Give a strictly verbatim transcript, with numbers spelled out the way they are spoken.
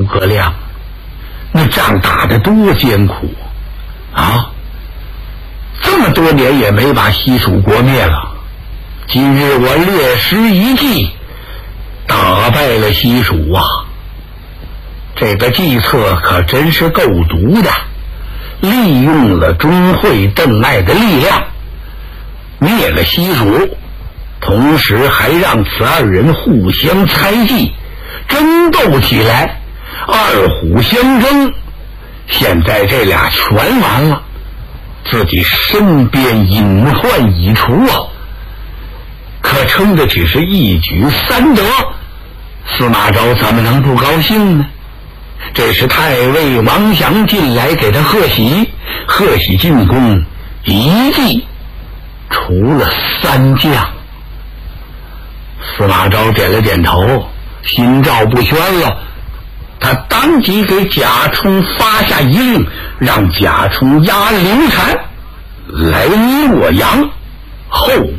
葛亮，那仗打得多艰苦啊！这么多年也没把西蜀国灭了。今日我略施一计，打败了西蜀啊！这个计策可真是够毒的，利用了钟会、邓艾的力量，灭了西蜀，同时还让此二人互相猜忌，争斗起来，二虎相争。现在这俩全完了，自己身边隐患已除啊，可称的只是一举三得。司马昭怎么能不高兴呢？这时太尉王祥进来给他贺喜，贺喜进宫一计除了三将。司马昭点了点头，心照不宣了。他当即给贾充发下一令，让贾充押刘禅来洛阳。后